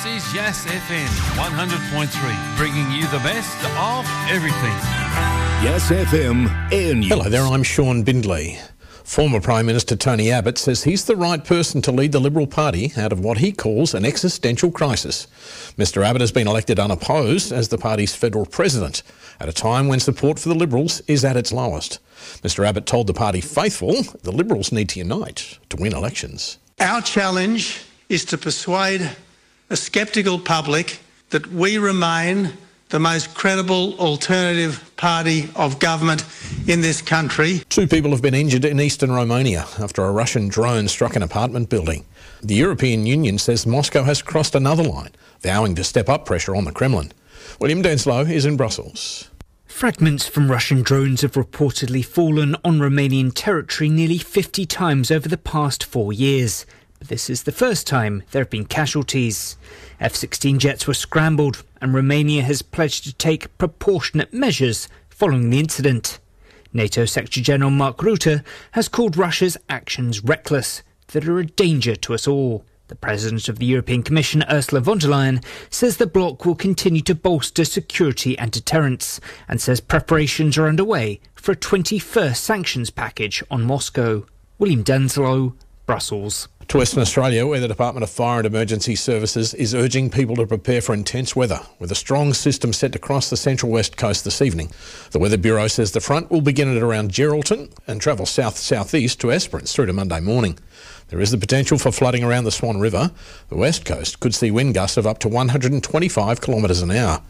This is Yes FM 100.3, bringing you the best of everything. Yes FM Air News. Hello there, I'm Sean Bindley. Former Prime Minister Tony Abbott says he's the right person to lead the Liberal Party out of what he calls an existential crisis. Mr Abbott has been elected unopposed as the party's federal president at a time when support for the Liberals is at its lowest. Mr Abbott told the party faithful the Liberals need to unite to win elections. Our challenge is to persuade a sceptical public that we remain the most credible alternative party of government in this country. 2 people have been injured in eastern Romania after a Russian drone struck an apartment building. The European Union says Moscow has crossed another line, vowing to step up pressure on the Kremlin. William Denslow is in Brussels. Fragments from Russian drones have reportedly fallen on Romanian territory nearly 50 times over the past 4 years. But this is the first time there have been casualties. F-16 jets were scrambled, and Romania has pledged to take proportionate measures following the incident. NATO Secretary-General Mark Rutte has called Russia's actions reckless, that are a danger to us all. The President of the European Commission, Ursula von der Leyen, says the bloc will continue to bolster security and deterrence, and says preparations are underway for a 21st sanctions package on Moscow. William Denslow, Brussels. To Western Australia, where the Department of Fire and Emergency Services is urging people to prepare for intense weather, with a strong system set to cross the central west coast this evening. The Weather Bureau says the front will begin at around Geraldton and travel south-southeast to Esperance through to Monday morning. There is the potential for flooding around the Swan River. The west coast could see wind gusts of up to 125 kilometres an hour.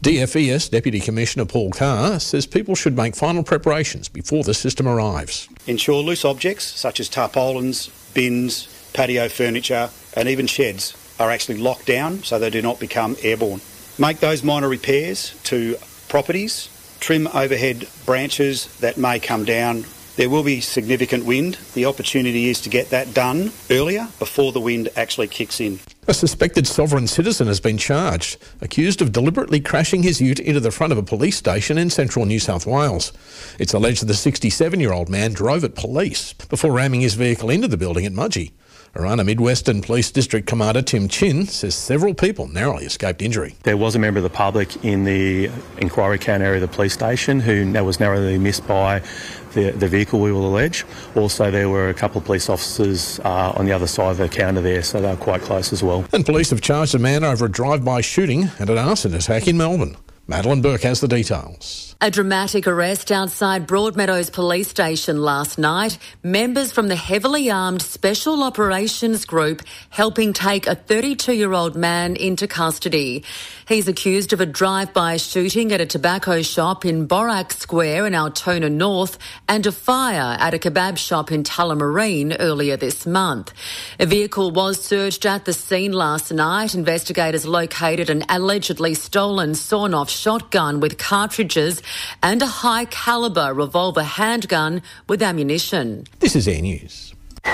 DFES Deputy Commissioner Paul Carr says people should make final preparations before the system arrives. Ensure loose objects such as tarpaulins, bins, patio furniture and even sheds are actually locked down so they do not become airborne. Make those minor repairs to properties, trim overhead branches that may come down. There will be significant wind. The opportunity is to get that done earlier before the wind actually kicks in. A suspected sovereign citizen has been charged, accused of deliberately crashing his ute into the front of a police station in central New South Wales. It's alleged that the 67-year-old man drove at police before ramming his vehicle into the building at Mudgee. Arana Mid-Western Police District Commander Tim Chin says several people narrowly escaped injury. There was a member of the public in the inquiry count area of the police station who was narrowly missed by the vehicle, we will allege. Also, there were a couple of police officers on the other side of the counter there, so they were quite close as well. And police have charged a man over a drive-by shooting and an arson attack in Melbourne. Madeline Burke has the details. A dramatic arrest outside Broadmeadows Police Station last night. Members from the heavily armed Special Operations Group helping take a 32-year-old man into custody. He's accused of a drive-by shooting at a tobacco shop in Borac Square in Altona North and a fire at a kebab shop in Tullamarine earlier this month. A vehicle was searched at the scene last night. Investigators located an allegedly stolen sawn-off shotgun with cartridges and a high-calibre revolver handgun with ammunition. This is Air News.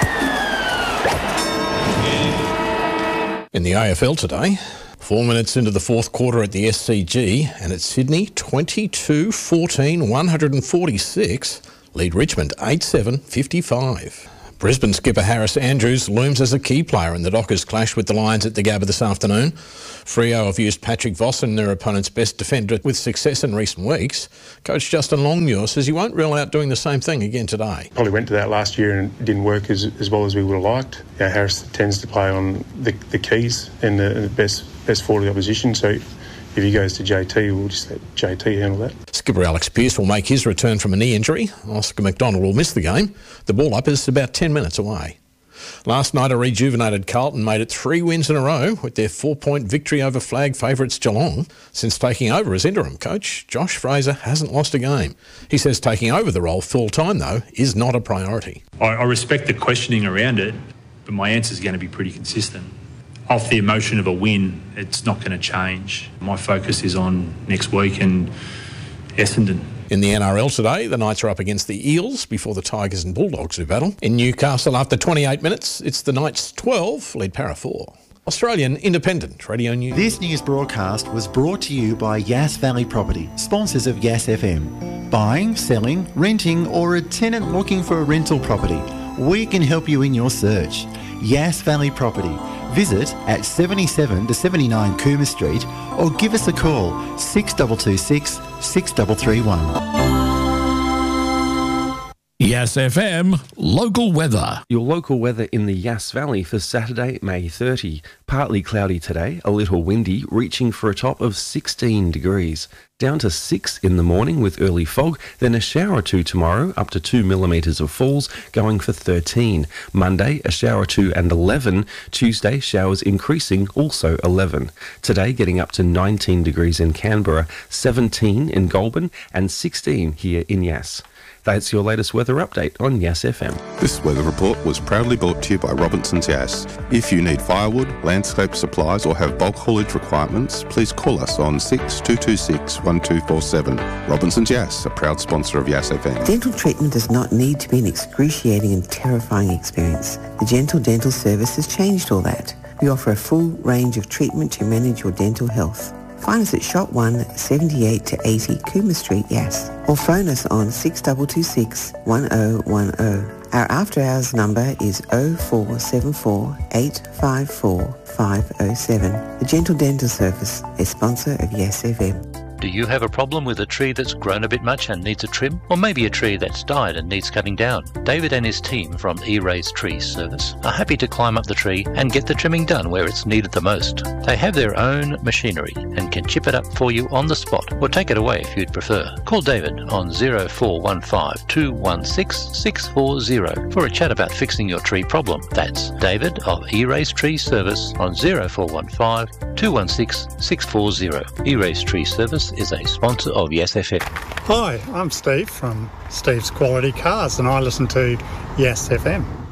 In the AFL today, 4 minutes into the fourth quarter at the SCG, and at Sydney, 22-14, 146, lead Richmond 8-7, 55. Brisbane skipper Harris Andrews looms as a key player in the Dockers clash with the Lions at the Gabba this afternoon. Freo have used Patrick Vossen, their opponent's best defender, with success in recent weeks. Coach Justin Longmuir says he won't rule out doing the same thing again today. Probably went to that last year and it didn't work as well as we would have liked. Harris tends to play on the keys and the best forward of the opposition, so if he goes to JT, we'll just let JT handle that. Skipper Alex Pearce will make his return from a knee injury. Oscar McDonald will miss the game. The ball-up is about 10 minutes away. Last night, a rejuvenated Carlton made it 3 wins in a row with their 4-point victory over flag favourites Geelong. Since taking over as interim coach, Josh Fraser hasn't lost a game. He says taking over the role full-time, though, is not a priority. I respect the questioning around it, but my answer is going to be pretty consistent. Off the emotion of a win, it's not going to change. My focus is on next week and Essendon. In the NRL today, the Knights are up against the Eels before the Tigers and Bulldogs do battle. In Newcastle, after 28 minutes, it's the Knights 12, lead Para 4. Australian Independent Radio News. This news broadcast was brought to you by Yass Valley Property, sponsors of Yass FM. Buying, selling, renting, or a tenant looking for a rental property, we can help you in your search. Yass Valley Property. Visit at 77 to 79 Cooma Street or give us a call 6226 6331. Yass FM local weather. Your local weather in the Yass Valley for Saturday, May 30. Partly cloudy today, a little windy, reaching for a top of 16 degrees. Down to 6 in the morning with early fog, then a shower or two tomorrow, up to 2 millimetres of falls, going for 13. Monday, a shower or two and 11. Tuesday, showers increasing, also 11. Today, getting up to 19 degrees in Canberra, 17 in Goulburn, and 16 here in Yass. That's your latest weather update on Yass FM. This weather report was proudly brought to you by Robinson's Yass. If you need firewood, landscape supplies or have bulk haulage requirements, please call us on 6226 1247. Robinson's Yass, a proud sponsor of Yass FM. Dental treatment does not need to be an excruciating and terrifying experience. The Gentle Dental Service has changed all that. We offer a full range of treatment to manage your dental health. Find us at Shop 1, 78 to 80 Cooma Street, Yass, or phone us on 6226 1010. Our after hours number is 0474 854 507. The Gentle Dental Service, a sponsor of Yass FM. Do you have a problem with a tree that's grown a bit much and needs a trim? Or maybe a tree that's died and needs cutting down? David and his team from E-Rays Tree Service are happy to climb up the tree and get the trimming done where it's needed the most. They have their own machinery and can chip it up for you on the spot or take it away if you'd prefer. Call David on 0415 216 640 for a chat about fixing your tree problem. That's David of E-Rays Tree Service on 0415 216 640. E-Rays Tree Service is a sponsor of Yass FM. Hi, I'm Steve from Steve's Quality Cars and I listen to Yass FM.